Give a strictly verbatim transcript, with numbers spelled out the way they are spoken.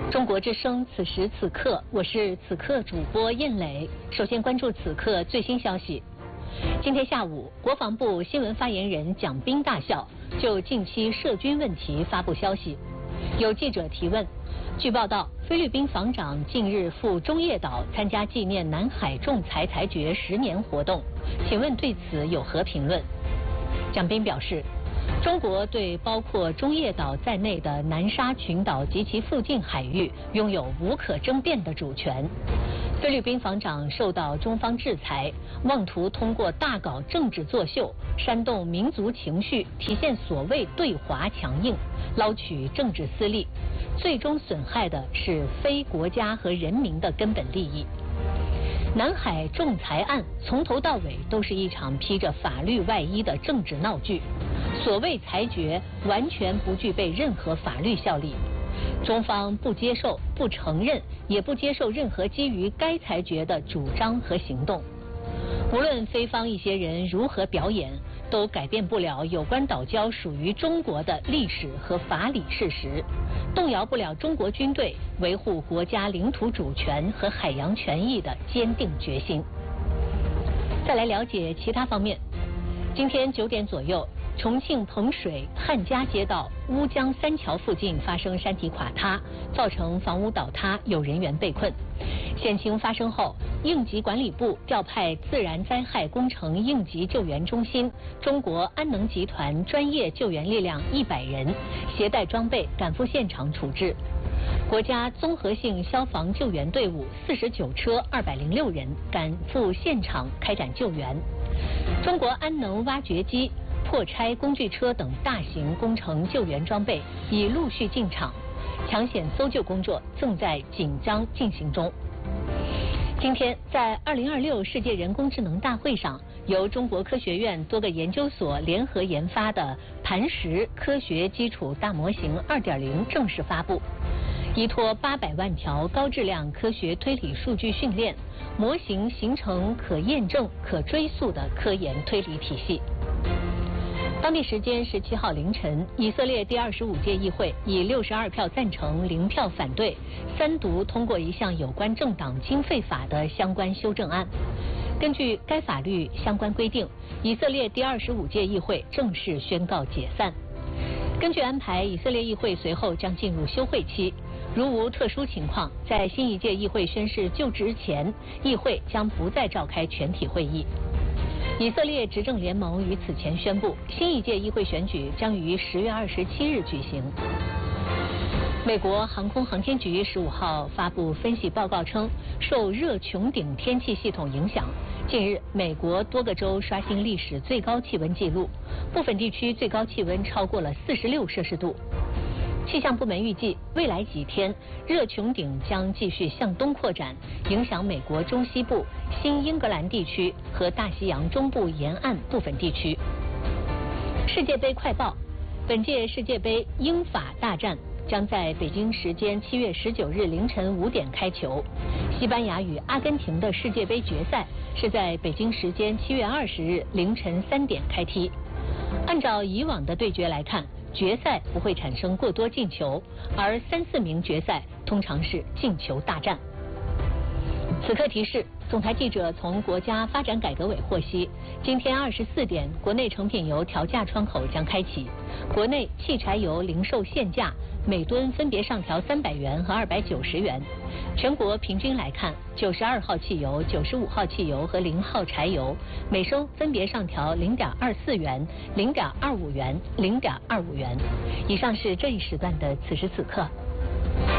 中国之声，此时此刻，我是此刻主播燕磊。首先关注此刻最新消息。今天下午，国防部新闻发言人蒋斌大校就近期涉军问题发布消息。有记者提问，据报道，菲律宾防长近日赴中业岛参加纪念南海仲裁裁决十年活动，请问对此有何评论？蒋斌表示，中国对包括中业岛在内的南沙群岛及其附近海域拥有无可争辩的主权。菲律宾防长受到中方制裁，妄图通过大搞政治作秀，煽动民族情绪，体现所谓对华强硬，捞取政治私利，最终损害的是非国家和人民的根本利益。南海仲裁案从头到尾都是一场披着法律外衣的政治闹剧，所谓裁决完全不具备任何法律效力。中方不接受、不承认，也不接受任何基于该裁决的主张和行动。无论菲方一些人如何表演，都改变不了有关岛礁属于中国的历史和法理事实，动摇不了中国军队维护国家领土主权和海洋权益的坚定决心。再来了解其他方面。今天九点左右，重庆彭水汉家街道乌江三桥附近发生山体垮塌，造成房屋倒塌，有人员被困。险情发生后，应急管理部调派自然灾害工程应急救援中心、中国安能集团专业救援力量一百人，携带装备赶赴现场处置。国家综合性消防救援队伍四十九车二百零六人赶赴现场开展救援。中国安能挖掘机、破拆工具车等大型工程救援装备已陆续进场，抢险搜救工作正在紧张进行中。今天，在二零二六世界人工智能大会上，由中国科学院多个研究所联合研发的磐石科学基础大模型 二点零 正式发布。依托八百万条高质量科学推理数据训练，模型形成可验证、可追溯的科研推理体系。当地时间十七号凌晨，以色列第二十五届议会以六十二票赞成、零票反对，三读通过一项有关政党经费法的相关修正案。根据该法律相关规定，以色列第二十五届议会正式宣告解散。根据安排，以色列议会随后将进入休会期。如无特殊情况，在新一届议会宣誓就职前，议会将不再召开全体会议。以色列执政联盟于此前宣布，新一届议会选举将于十月二十七日举行。美国航空航天局十五号发布分析报告称，受热穹顶天气系统影响，近日美国多个州刷新历史最高气温纪录，部分地区最高气温超过了四十六摄氏度。气象部门预计，未来几天热穹顶将继续向东扩展，影响美国中西部、新英格兰地区和大西洋中部沿岸部分地区。世界杯快报：本届世界杯英法大战将在北京时间七月十九日凌晨五点开球。西班牙与阿根廷的世界杯决赛是在北京时间七月二十日凌晨三点开踢。按照以往的对决来看，决赛不会产生过多进球，而三四名决赛通常是进球大战。此刻提示，总台记者从国家发展改革委获悉，今天二十四点，国内成品油调价窗口将开启，国内汽柴油零售限价每吨分别上调三百元和二百九十元。全国平均来看，九十二号汽油、九十五号汽油和零号柴油每升分别上调零点二四元、零点二五元、零点二五元。以上是这一时段的此时此刻。